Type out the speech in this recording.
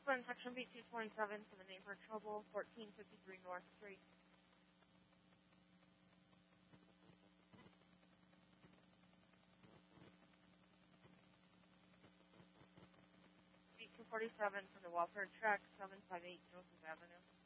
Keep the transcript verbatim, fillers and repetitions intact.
Flint, section B two twenty-seven for the name for trouble, fourteen fifty-three North Street. B two forty-seven for the welfare check, seven five eight Joseph Avenue.